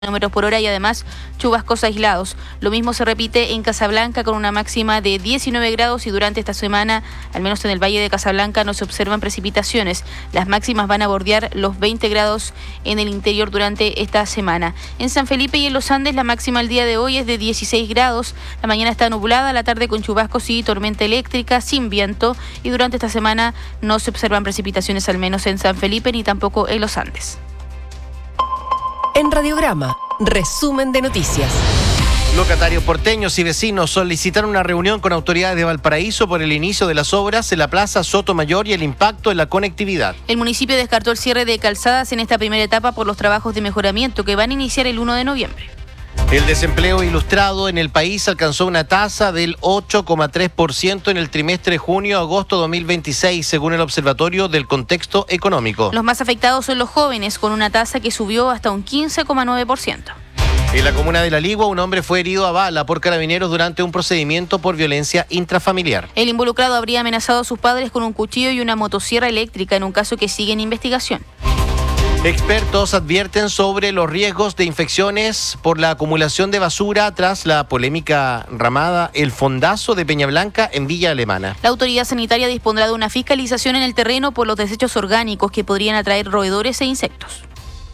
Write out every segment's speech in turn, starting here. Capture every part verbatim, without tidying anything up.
kilómetros por hora y además chubascos aislados. Lo mismo se repite en Casablanca con una máxima de diecinueve grados y durante esta semana, al menos en el Valle de Casablanca, no se observan precipitaciones. Las máximas van a bordear los veinte grados en el interior durante esta semana. En San Felipe y en los Andes la máxima el día de hoy es de dieciséis grados. La mañana está nublada, la tarde con chubascos y tormenta eléctrica sin viento y durante esta semana no se observan precipitaciones, al menos en San Felipe ni tampoco en los Andes. En Radiograma, resumen de noticias. Locatarios porteños y vecinos solicitaron una reunión con autoridades de Valparaíso por el inicio de las obras en la Plaza Sotomayor y el impacto en la conectividad. El municipio descartó el cierre de calzadas en esta primera etapa por los trabajos de mejoramiento que van a iniciar el uno de noviembre. El desempleo ilustrado en el país alcanzó una tasa del ocho coma tres por ciento en el trimestre junio-agosto dos mil veintiséis, según el Observatorio del Contexto Económico. Los más afectados son los jóvenes, con una tasa que subió hasta un quince coma nueve por ciento. En la comuna de La Ligua, un hombre fue herido a bala por carabineros durante un procedimiento por violencia intrafamiliar. El involucrado habría amenazado a sus padres con un cuchillo y una motosierra eléctrica en un caso que sigue en investigación. Expertos advierten sobre los riesgos de infecciones por la acumulación de basura tras la polémica ramada El Fondazo de Peña Blanca en Villa Alemana. La autoridad sanitaria dispondrá de una fiscalización en el terreno por los desechos orgánicos que podrían atraer roedores e insectos.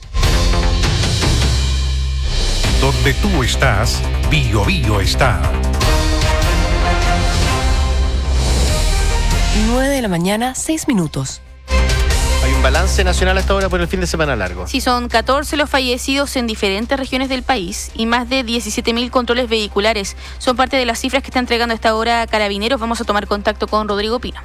Donde tú estás, Bio Bio está. nueve de la mañana, seis minutos. Hay un balance nacional hasta ahora por el fin de semana largo. Sí, son catorce los fallecidos en diferentes regiones del país y más de diecisiete mil controles vehiculares. Son parte de las cifras que está entregando a esta hora Carabineros. Vamos a tomar contacto con Rodrigo Pino.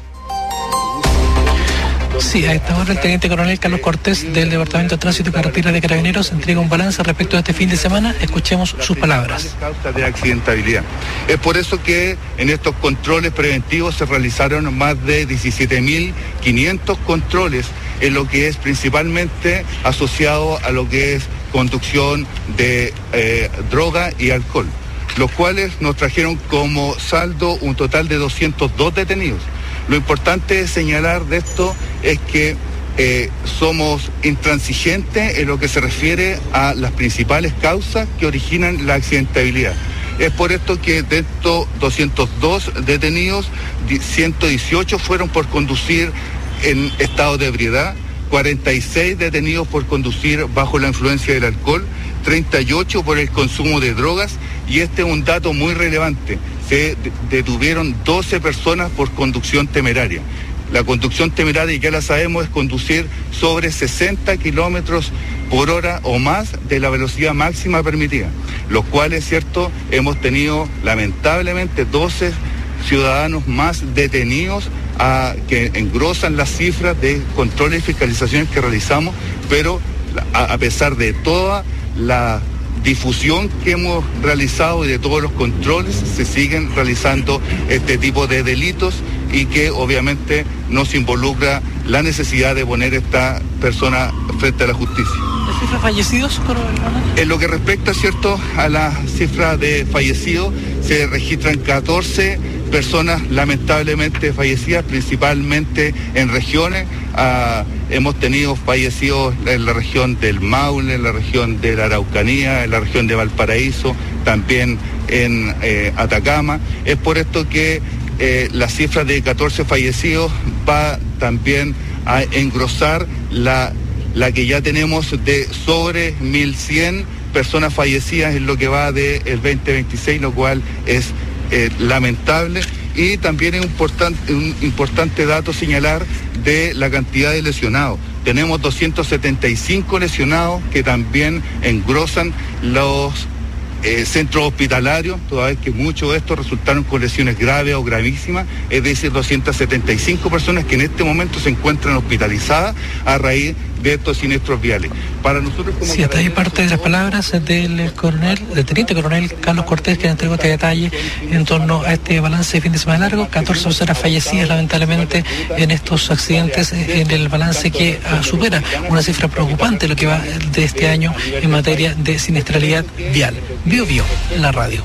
Sí, a esta hora el teniente coronel Carlos Cortés del Departamento de Tránsito y Carreteras de Carabineros entrega un balance respecto a este fin de semana. Escuchemos sus palabras. Causas de accidentabilidad. Es por eso que en estos controles preventivos se realizaron más de diecisiete mil quinientos controles en lo que es principalmente asociado a lo que es conducción de eh, droga y alcohol, los cuales nos trajeron como saldo un total de doscientos dos detenidos. Lo importante de señalar de esto es que eh, somos intransigentes en lo que se refiere a las principales causas que originan la accidentabilidad. Es por esto que de estos doscientos dos detenidos, ciento dieciocho fueron por conducir en estado de ebriedad, cuarenta y seis detenidos por conducir bajo la influencia del alcohol, treinta y ocho por el consumo de drogas y este es un dato muy relevante. Se detuvieron doce personas por conducción temeraria. La conducción temeraria, ya la sabemos, es conducir sobre sesenta kilómetros por hora o más de la velocidad máxima permitida, los cuales, cierto, hemos tenido lamentablemente doce ciudadanos más detenidos a, que engrosan las cifras de controles y fiscalizaciones que realizamos, pero a, a pesar de toda la difusión que hemos realizado y de todos los controles, se siguen realizando este tipo de delitos y que obviamente nos involucra la necesidad de poner a esta persona frente a la justicia. ¿Las cifras fallecidos? En lo que respecta, cierto, a la cifra de fallecidos, se registran catorce personas lamentablemente fallecidas, principalmente en regiones. Ah, hemos tenido fallecidos en la región del Maule, en la región de la Araucanía, en la región de Valparaíso, también en eh, Atacama. Es por esto que eh, la cifra de catorce fallecidos va también a engrosar la, la que ya tenemos de sobre mil cien personas fallecidas en lo que va del veinte veintiséis, lo cual es eh, lamentable. Y también es importante, un importante dato señalar de la cantidad de lesionados. Tenemos doscientos setenta y cinco lesionados que también engrosan los eh, centros hospitalarios, toda vez que muchos de estos resultaron con lesiones graves o gravísimas, es decir, doscientas setenta y cinco personas que en este momento se encuentran hospitalizadas a raíz de estos siniestros viales. Para nosotros como sí, hasta ahí parte de las palabras del coronel, del teniente coronel Carlos Cortés, que entregó este detalle en torno a este balance de fin de semana largo. catorce personas fallecidas lamentablemente en estos accidentes, en el balance que uh, supera una cifra preocupante lo que va de este año en materia de siniestralidad vial. Bio Bio, la radio.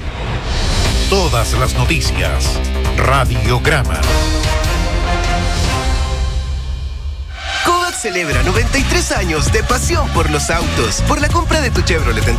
Todas las noticias. Radiograma. Covax celebra noventa y tres años de pasión por los autos. Por la compra de tu Chevrolet